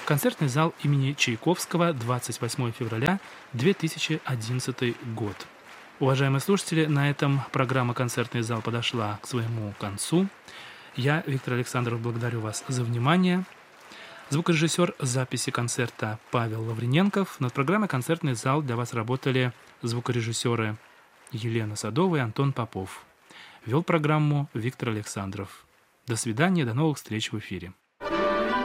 Концертный зал имени Чайковского, 28 февраля 2011 год. Уважаемые слушатели, на этом программа «Концертный зал» подошла к своему концу. Я, Виктор Александров, благодарю вас за внимание. Звукорежиссер записи концерта Павел Лавриненков. Над программой «Концертный зал» для вас работали звукорежиссеры Елена Садова и Антон Попов. Вел программу Виктор Александров. До свидания, до новых встреч в эфире.